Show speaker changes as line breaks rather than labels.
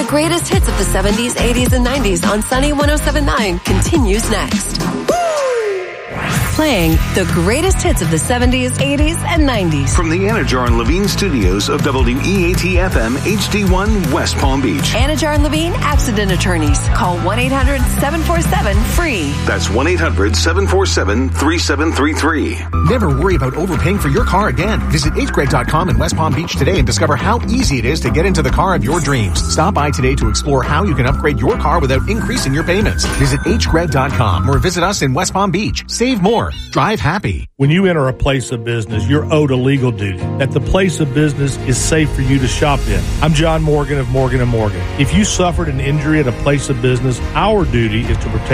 greatest hits of the 70s, 80s, and 90s on Sunny 107.9 continues next. Playing the greatest hits of the 70s, 80s, and 90s.
From the Anajar and Levine studios of WEAT-FM HD1 West Palm Beach.
Anajar and Levine Accident Attorneys. Call 1-800-747-FREE.
That's 1-800-747-3733.
Never worry about overpaying for your car again. Visit hgred.com in West Palm Beach today and discover how easy it is to get into the car of your dreams. Stop by today to explore how you can upgrade your car without increasing your payments. Visit hgred.com or visit us in West Palm Beach. Save more. Drive happy.
When you enter a place of business, you're owed a legal duty that the place of business is safe for you to shop in. I'm John Morgan of Morgan & Morgan. If you suffered an injury at a place of business, our duty is to protect